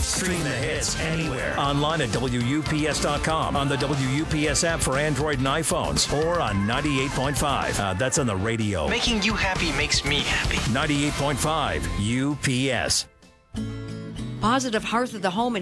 Stream the hits anywhere. Online at WUPS.com, on the WUPS app for Android and iPhones, or on 98.5. That's on the radio. Making you happy makes me happy. 98.5 UPS. Positive Hearth of the Home and